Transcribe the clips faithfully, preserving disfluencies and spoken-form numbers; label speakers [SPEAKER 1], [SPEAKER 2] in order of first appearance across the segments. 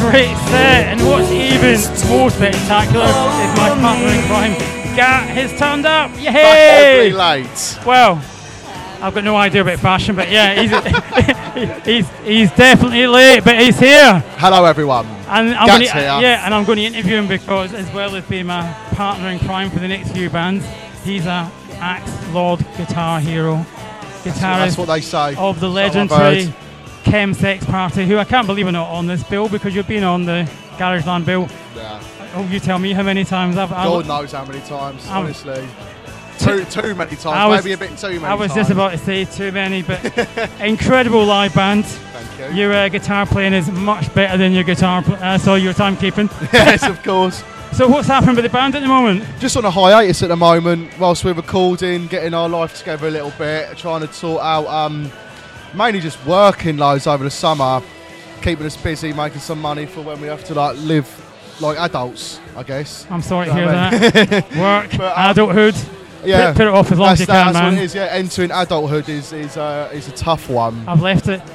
[SPEAKER 1] great set, and what's even more spectacular is my partner in crime, Gat, has turned up. Yay!
[SPEAKER 2] late.
[SPEAKER 1] Well, I've got no idea about fashion, but yeah, he's he's he's definitely late, but he's here.
[SPEAKER 2] Hello, everyone.
[SPEAKER 1] And I'm
[SPEAKER 2] Gat's
[SPEAKER 1] gonna,
[SPEAKER 2] here.
[SPEAKER 1] Yeah, and I'm going to interview him because, as well as being my partner in crime for the next few bands, he's a Axe Lord guitar hero, guitarist
[SPEAKER 2] That's what they say.
[SPEAKER 1] of the
[SPEAKER 2] So I've
[SPEAKER 1] legendary
[SPEAKER 2] heard.
[SPEAKER 1] Chemsex Party, who I can't believe are not on this bill because you've been on the Garageland bill.
[SPEAKER 2] Yeah.
[SPEAKER 1] Oh, you tell me how many times I've. I've
[SPEAKER 2] God knows how many times,
[SPEAKER 1] I'm-
[SPEAKER 2] honestly. Too, too many times,
[SPEAKER 1] I was-
[SPEAKER 2] maybe a bit too many
[SPEAKER 1] I was
[SPEAKER 2] times.
[SPEAKER 1] just about to say too many, but incredible live band.
[SPEAKER 2] Thank you.
[SPEAKER 1] Your uh, guitar playing is much better than your guitar. Pl- uh, so your timekeeping.
[SPEAKER 2] Yes, of course.
[SPEAKER 1] So what's happening with the band at the moment?
[SPEAKER 2] Just on a hiatus at the moment, whilst we're recording, getting our life together a little bit, trying to sort out, um, mainly just working loads over the summer, keeping us busy, making some money for when we have to like live like adults, I guess.
[SPEAKER 1] I'm sorry to
[SPEAKER 2] You
[SPEAKER 1] hear
[SPEAKER 2] know what I
[SPEAKER 1] that. Work,
[SPEAKER 2] But, um,
[SPEAKER 1] adulthood.
[SPEAKER 2] Yeah,
[SPEAKER 1] Put, put it off as long as
[SPEAKER 2] that's,
[SPEAKER 1] you can,
[SPEAKER 2] that's what
[SPEAKER 1] man.
[SPEAKER 2] it is. Yeah, entering adulthood is is uh, is a tough one.
[SPEAKER 1] I've left it.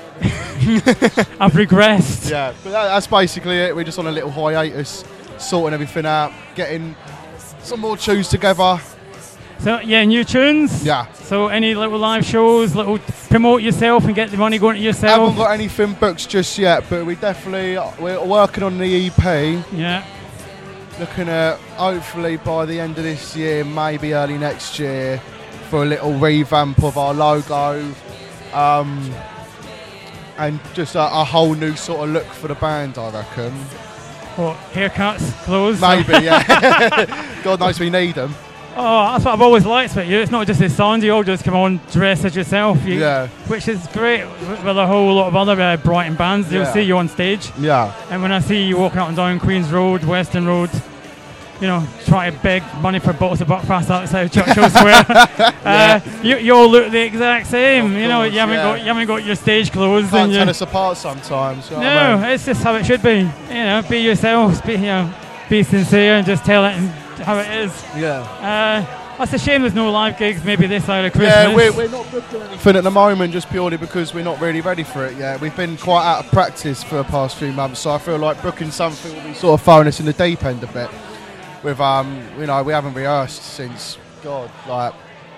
[SPEAKER 1] I've regressed.
[SPEAKER 2] Yeah, but that, that's basically it. We're just on a little hiatus, sorting everything out, getting some more tunes together.
[SPEAKER 1] So yeah, new tunes.
[SPEAKER 2] Yeah.
[SPEAKER 1] So any little live shows, little promote yourself and get the money going to yourself.
[SPEAKER 2] Haven't got anything booked just yet, but we definitely we're working on the E P.
[SPEAKER 1] Yeah.
[SPEAKER 2] Looking at hopefully by the end of this year, maybe early next year, for a little revamp of our logo, um, and just a, a whole new sort of look for the band, I reckon.
[SPEAKER 1] What, haircuts, clothes?
[SPEAKER 2] Maybe, yeah. God knows we need them.
[SPEAKER 1] Oh, that's what I've always liked about you. It's not just the sound, you all just come on dressed as yourself. You,
[SPEAKER 2] Yeah.
[SPEAKER 1] Which is great with with a whole lot of other uh, Brighton bands. They'll
[SPEAKER 2] Yeah.
[SPEAKER 1] see you on stage.
[SPEAKER 2] Yeah.
[SPEAKER 1] And when I see you walking up and down Queen's Road, Western Road, you know, trying to beg money for bottles of Buckfast outside Churchill Square, uh, you, you all look the exact same.
[SPEAKER 2] Of
[SPEAKER 1] you know,
[SPEAKER 2] course,
[SPEAKER 1] you haven't
[SPEAKER 2] yeah.
[SPEAKER 1] got you haven't got your stage clothes.
[SPEAKER 2] Can't
[SPEAKER 1] and
[SPEAKER 2] tell
[SPEAKER 1] you,
[SPEAKER 2] us apart sometimes. You know what
[SPEAKER 1] no,
[SPEAKER 2] I mean?
[SPEAKER 1] it's just how it should be. You know, be yourselves, be you know, be sincere, and just tell it and how it is.
[SPEAKER 2] Yeah.
[SPEAKER 1] Uh, that's a shame there's no live gigs maybe this side of Christmas.
[SPEAKER 2] Yeah, we're, we're not booking anything at the moment just purely because we're not really ready for it yet. We've been quite out of practice for the past few months, so I feel like booking something will be sort of throwing us in the deep end a bit. With um, you know, we haven't rehearsed since God, like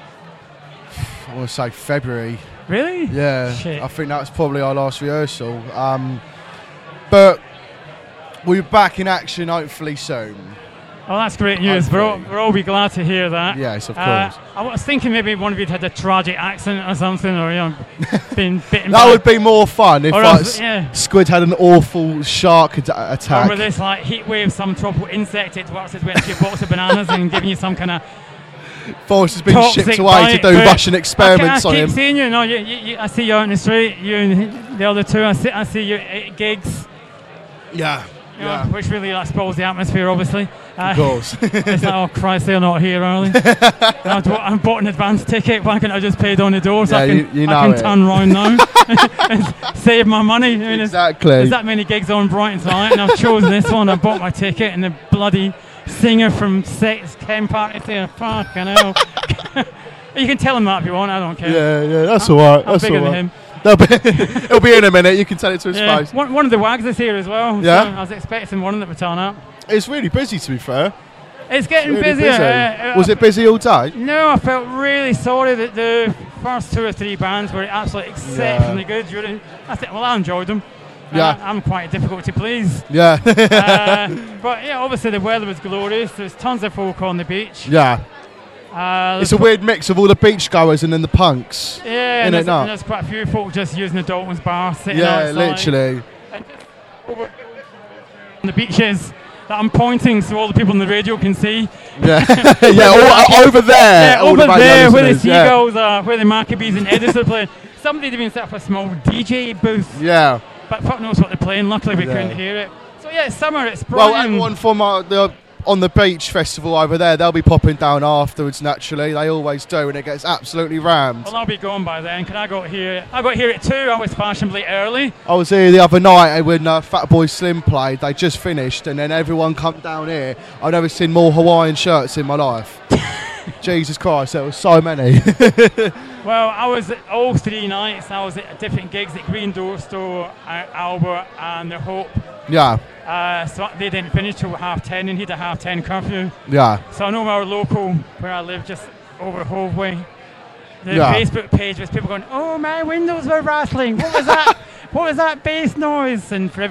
[SPEAKER 2] I want to say February.
[SPEAKER 1] Really?
[SPEAKER 2] Yeah,
[SPEAKER 1] Shit.
[SPEAKER 2] I think that's probably our last rehearsal. Um, but we're back in action hopefully soon.
[SPEAKER 1] Oh, that's great news. We're all,
[SPEAKER 2] Hopefully.
[SPEAKER 1] we'll all be glad to hear that.
[SPEAKER 2] Yes, of
[SPEAKER 1] Uh,
[SPEAKER 2] course.
[SPEAKER 1] I was thinking maybe one of you'd had a tragic accident or something, or you know, been bitten
[SPEAKER 2] That
[SPEAKER 1] by,
[SPEAKER 2] would be more fun if
[SPEAKER 1] or
[SPEAKER 2] like,
[SPEAKER 1] else, yeah.
[SPEAKER 2] Squid had an awful shark ad- attack.
[SPEAKER 1] Or with this like heat wave, some tropical insect it works its way into your box of bananas and giving you some kind of
[SPEAKER 2] Forrest has been
[SPEAKER 1] toxic
[SPEAKER 2] shipped away
[SPEAKER 1] bite,
[SPEAKER 2] to do
[SPEAKER 1] but
[SPEAKER 2] Russian experiments
[SPEAKER 1] I,
[SPEAKER 2] on
[SPEAKER 1] I keep
[SPEAKER 2] him.
[SPEAKER 1] seeing you. No, you, you, you, I see you out in the street. You and the other two. I see, I see you at gigs.
[SPEAKER 2] Yeah,
[SPEAKER 1] You know,
[SPEAKER 2] yeah.
[SPEAKER 1] which really like spoils the atmosphere, obviously. Uh,
[SPEAKER 2] Of course.
[SPEAKER 1] It's like, oh Christ, they're not here early. I've bought, I've bought an advance ticket. Why can't I just pay on the door so
[SPEAKER 2] Yeah,
[SPEAKER 1] I can,
[SPEAKER 2] you- you
[SPEAKER 1] I
[SPEAKER 2] know
[SPEAKER 1] can
[SPEAKER 2] it.
[SPEAKER 1] turn round now and save my money? I mean, there's-
[SPEAKER 2] Exactly.
[SPEAKER 1] There's that many gigs on Brighton tonight, and I've chosen this one. I bought my ticket, and the bloody singer from Sex Chem Party there. Fucking hell. You can tell him that if you want. I don't care.
[SPEAKER 2] Yeah, yeah, that's all right.
[SPEAKER 1] I'm
[SPEAKER 2] That's
[SPEAKER 1] bigger
[SPEAKER 2] all
[SPEAKER 1] than
[SPEAKER 2] right.
[SPEAKER 1] him.
[SPEAKER 2] They'll be, it'll be in a minute. You can tell it to his
[SPEAKER 1] Yeah.
[SPEAKER 2] face.
[SPEAKER 1] One, one of the wags is here as well.
[SPEAKER 2] Yeah?
[SPEAKER 1] So I was expecting one of them to turn up.
[SPEAKER 2] It's really busy, to be fair.
[SPEAKER 1] It's getting
[SPEAKER 2] Really
[SPEAKER 1] busier.
[SPEAKER 2] busy.
[SPEAKER 1] Uh, uh,
[SPEAKER 2] Was it busy all day?
[SPEAKER 1] No, I felt really sorry that the first two or three bands were absolutely exceptionally good. During, I think, well, I enjoyed them.
[SPEAKER 2] Yeah.
[SPEAKER 1] I, I'm quite difficult to please.
[SPEAKER 2] Yeah.
[SPEAKER 1] uh, but yeah, obviously the weather was glorious. There's tons of folk on the beach.
[SPEAKER 2] yeah.
[SPEAKER 1] Uh,
[SPEAKER 2] It's a
[SPEAKER 1] there's
[SPEAKER 2] weird mix of all the beachgoers and then the punks.
[SPEAKER 1] qu- yeah, and
[SPEAKER 2] innit,
[SPEAKER 1] there's,
[SPEAKER 2] not?
[SPEAKER 1] and there's quite a few folk just using the Dalton's bar, sitting
[SPEAKER 2] Yeah,
[SPEAKER 1] outside.
[SPEAKER 2] literally.
[SPEAKER 1] On the beaches that I'm pointing so all the people on the radio can see.
[SPEAKER 2] Yeah. yeah, all, over there.
[SPEAKER 1] Yeah,
[SPEAKER 2] all
[SPEAKER 1] over
[SPEAKER 2] the radio
[SPEAKER 1] there where the
[SPEAKER 2] listeners, yeah.
[SPEAKER 1] seagulls are, where the Maccabees and Edis are playing. Somebody had even set up a small D J booth.
[SPEAKER 2] Yeah.
[SPEAKER 1] But fuck knows what they're playing. Luckily, we
[SPEAKER 2] Yeah.
[SPEAKER 1] couldn't hear it. So yeah, it's summer. It's
[SPEAKER 2] Well,
[SPEAKER 1] Brighton.
[SPEAKER 2] everyone from uh, the on the beach festival over there, they'll be popping down afterwards. Naturally, they always do, and it gets absolutely rammed.
[SPEAKER 1] Well, I'll be gone by then. Can I got here? I got here at two. I was fashionably early.
[SPEAKER 2] I was here the other night when uh, Fatboy Slim played. They just finished, and then everyone come down here. I've never seen more Hawaiian shirts in my life. Jesus Christ, there was so many.
[SPEAKER 1] Well, I was at all three nights. I was at different gigs at Green Door Store, uh, Albert, and the Hope.
[SPEAKER 2] Yeah.
[SPEAKER 1] Uh, so they didn't finish till half ten, and he had a half ten curfew.
[SPEAKER 2] Yeah.
[SPEAKER 1] So I know our local, where I live, just over Hoveway, the
[SPEAKER 2] Yeah.
[SPEAKER 1] Facebook page was people going, "Oh, my windows were rattling. What was that? What was that bass noise?" And for